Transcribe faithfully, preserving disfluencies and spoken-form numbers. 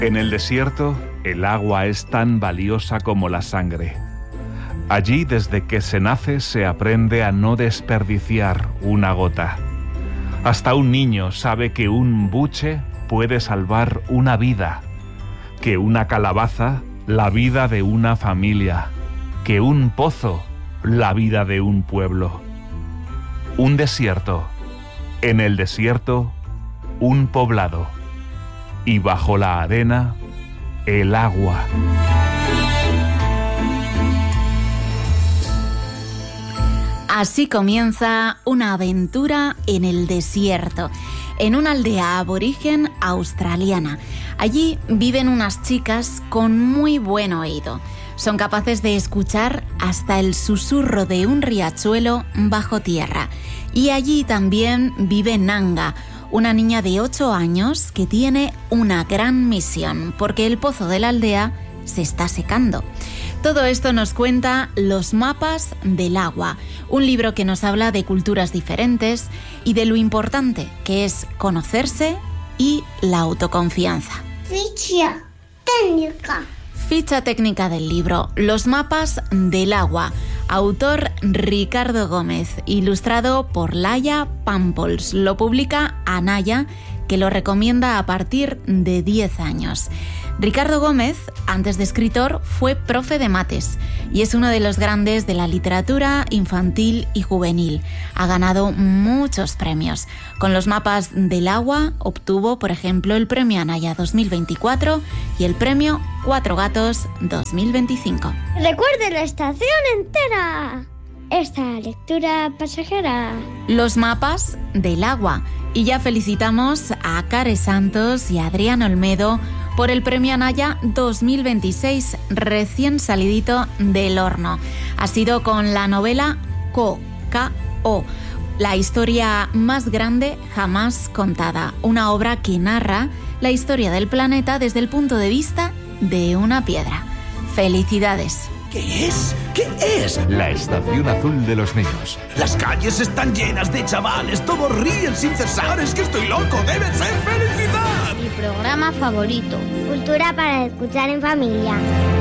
En el desierto, el agua es tan valiosa como la sangre. Allí, desde que se nace, se aprende a no desperdiciar una gota. Hasta un niño sabe que un buche puede salvar una vida, que una calabaza, la vida de una familia, que un pozo, la vida de un pueblo. Un desierto, en el desierto, un poblado, y bajo la arena, el agua. Así comienza una aventura en el desierto, en una aldea aborigen australiana. Allí viven unas chicas con muy buen oído. Son capaces de escuchar hasta el susurro de un riachuelo bajo tierra. Y allí también vive Nanga, una niña de ocho años que tiene una gran misión, porque el pozo de la aldea se está secando. Todo esto nos cuenta Los mapas del agua, un libro que nos habla de culturas diferentes y de lo importante que es conocerse y la autoconfianza. Ficha técnica. Ficha técnica del libro Los mapas del agua, autor Ricardo Gómez, ilustrado por Laia Pampols. Lo publica Anaya, que lo recomienda a partir de diez años. Ricardo Gómez, antes de escritor, fue profe de mates y es uno de los grandes de la literatura infantil y juvenil. Ha ganado muchos premios. Con Los mapas del agua obtuvo, por ejemplo, el premio Anaya dos mil veinticuatro y el premio Cuatro Gatos dos mil veinticinco. Recuerde la estación entera. Esta lectura pasajera. Los mapas del agua. Y ya felicitamos a Care Santos y a Adrián Olmedo por el premio Anaya dos mil veintiséis, recién salidito del horno. Ha sido con la novela Co, K O, la historia más grande jamás contada. Una obra que narra la historia del planeta desde el punto de vista de una piedra. ¡Felicidades! ¿Qué es? ¿Qué es? La estación azul de los niños. Las calles están llenas de chavales, todos ríen sin cesar. Es que estoy loco, debe ser felicidad. Mi programa favorito. Cultura para escuchar en familia.